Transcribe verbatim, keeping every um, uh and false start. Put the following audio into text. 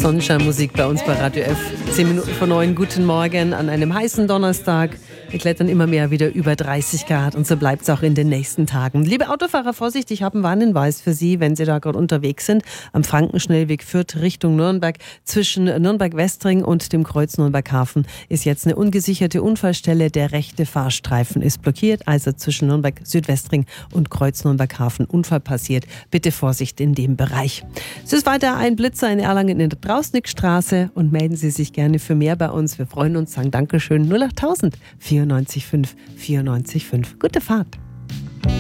Sonnenscheinmusik bei uns bei Radio F. Zehn Minuten vor neun. Guten Morgen an einem heißen Donnerstag. Wir klettern immer mehr wieder über dreißig Grad und so bleibt es auch in den nächsten Tagen. Liebe Autofahrer, Vorsicht, ich habe einen Warnhinweis für Sie, wenn Sie da gerade unterwegs sind. Am Frankenschnellweg Fürth Richtung Nürnberg zwischen Nürnberg-Westring und dem Kreuz Nürnberg-Hafen ist jetzt eine ungesicherte Unfallstelle. Der rechte Fahrstreifen ist blockiert, also zwischen Nürnberg-Südwestring und Kreuz Nürnberg-Hafen. Unfall passiert. Bitte Vorsicht in dem Bereich. Es ist weiter ein Blitzer in Erlangen in der Drausnickstraße und melden Sie sich gerne für mehr bei uns. Wir freuen uns, sagen Dankeschön. null acht tausend vierundneunzig fünf vierundneunzig fünf. Gute Fahrt.